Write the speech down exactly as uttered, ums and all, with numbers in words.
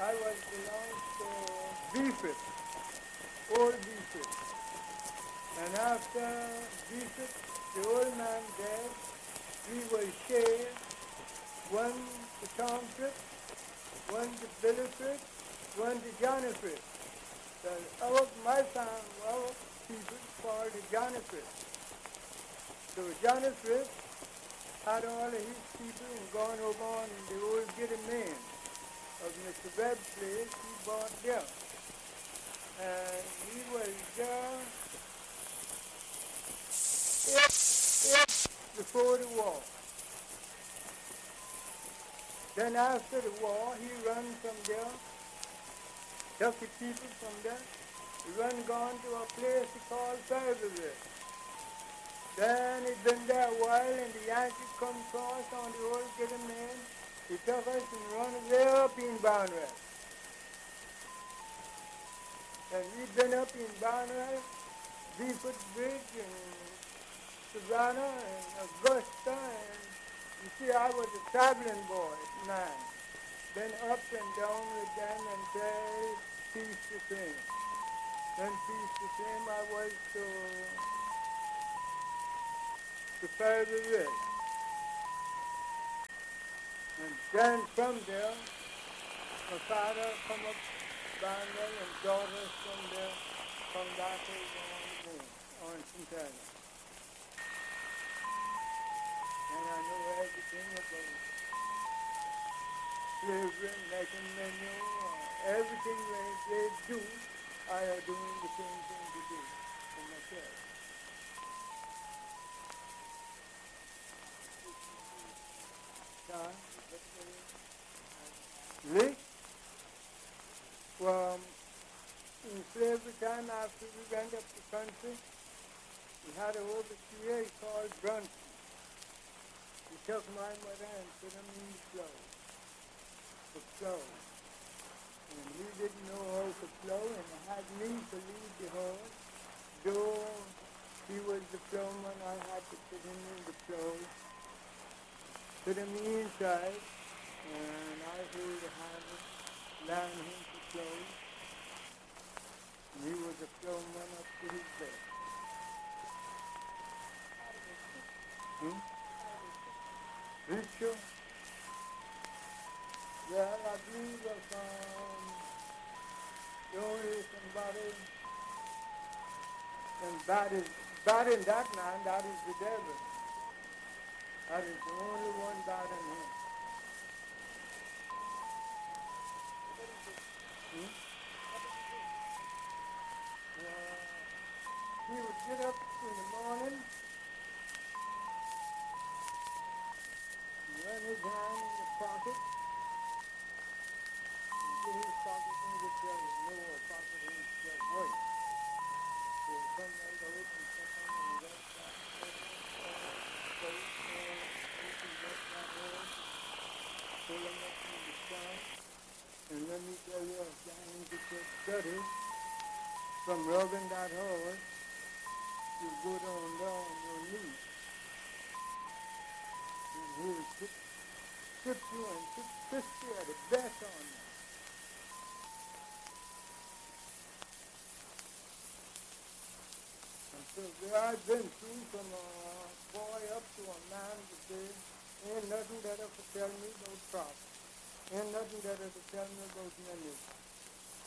I was belonged to Beefit, old Beefit. And after Beefit, the old man dead, we will share one to Tom Fritz, one to Billy Fritz, one to Johnny Fritz. So our, my family, our people called the Johnny Fritz. So Johnny Fritz had all of his people and gone over on the old Giddy Man of Mister Webb's place. He bought there. And he was there before the war. Then after the war, he run from there, took the people from there, he run gone to a place called Fayetteville. Then he'd been there a while, and the Yankees come across on the old Giddy Man. He took us and run way up in Barnwell. And we'd been up in Barnwell, Beeford Bridge, and Savannah, and Augusta, and you see, I was a traveling boy at nine. Then up and down with them until peace to fame. Then peace to fame, I was to, to Fayetteville. And then from there, my father come up Barnwell and brought us from there, from that over on, on Centennial. And I know everything about slavery, making menu, uh, everything they, they do, I are doing the same thing to do for myself. John? Lee? Well, in slavery time after we went up the country, we had an overseer called Brunson. He took my mother and put him in the plow, to plow. And he didn't know how to plow and had me to lead the horse. Though he was the plowman, I had to put him in the plow, put him inside, and I hold the handle, learn him to plow. And he was a plowman up to his best. Hmm? Richer? Well, I believe that um, the only somebody, and that is, bad in that man, that is the devil. That is the only one bad in him. Hmm? Uh, he would get up in the morning, run his hand in the pocket, and get his pocket in the belly. No more pocket in his belly. Wait. So he come right out and something and that that so pull him up in the sun. And let me tell you, if Johnny gets that study from rubbing that horse, you go down down on your knees. And he'll tip, tip you and tip, twist you at the best on you. And so there I've been through from a boy up to a man today. Ain't nothing better to tell me about profit. Ain't nothing better to tell me about money.